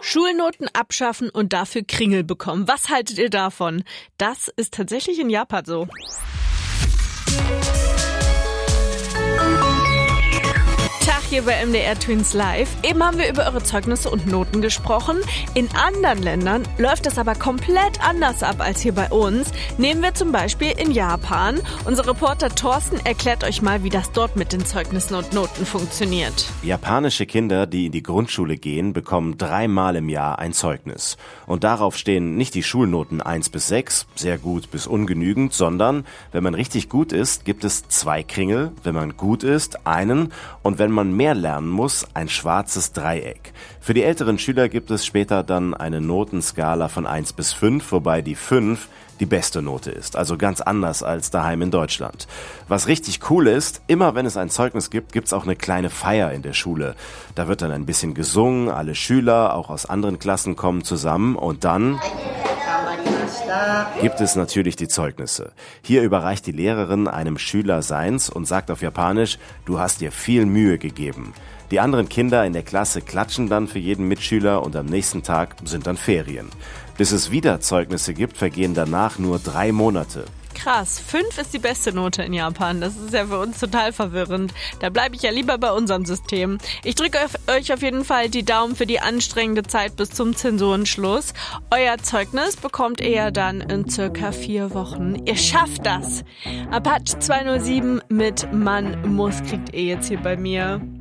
Schulnoten abschaffen und dafür Kringel bekommen. Was haltet ihr davon? Das ist tatsächlich in Japan so. Hier bei MDR Twins Live. Eben haben wir über eure Zeugnisse und Noten gesprochen. In anderen Ländern läuft das aber komplett anders ab als hier bei uns. Nehmen wir zum Beispiel in Japan. Unser Reporter Thorsten erklärt euch mal, wie das dort mit den Zeugnissen und Noten funktioniert. Japanische Kinder, die in die Grundschule gehen, bekommen 3-mal im Jahr ein Zeugnis. Und darauf stehen nicht die Schulnoten 1 bis 6, sehr gut bis ungenügend, sondern wenn man richtig gut ist, gibt es 2 Kringel, wenn man gut ist, einen und wenn man mehr lernen muss, ein schwarzes Dreieck. Für die älteren Schüler gibt es später dann eine Notenskala von 1 bis 5, wobei die 5 die beste Note ist, also ganz anders als daheim in Deutschland. Was richtig cool ist, immer wenn es ein Zeugnis gibt, gibt's auch eine kleine Feier in der Schule. Da wird dann ein bisschen gesungen, alle Schüler, auch aus anderen Klassen kommen zusammen und dann gibt es natürlich die Zeugnisse. Hier überreicht die Lehrerin einem Schüler seins und sagt auf Japanisch, du hast dir viel Mühe gegeben. Die anderen Kinder in der Klasse klatschen dann für jeden Mitschüler und am nächsten Tag sind dann Ferien. Bis es wieder Zeugnisse gibt, vergehen danach nur 3 Monate. Krass, 5 ist die beste Note in Japan. Das ist ja für uns total verwirrend. Da bleibe ich ja lieber bei unserem System. Ich drücke euch auf jeden Fall die Daumen für die anstrengende Zeit bis zum Zensurenschluss. Euer Zeugnis bekommt ihr ja dann in circa 4 Wochen. Ihr schafft das! Apache 207 mit Mann muss kriegt ihr jetzt hier bei mir.